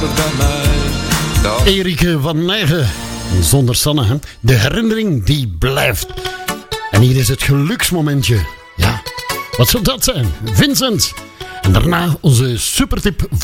hoort bij mij. Erik van Nijgen, zonder Sanne, hè? De herinnering die blijft. En hier is het geluksmomentje. Ja, wat zou dat zijn? Vincent. En daarna onze supertip